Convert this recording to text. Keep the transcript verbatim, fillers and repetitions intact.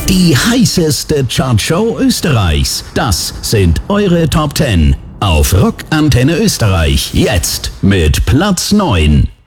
Die heißeste Chartshow Österreichs. Das sind eure Top zehn. Auf Rock Antenne Österreich. Jetzt mit Platz neun.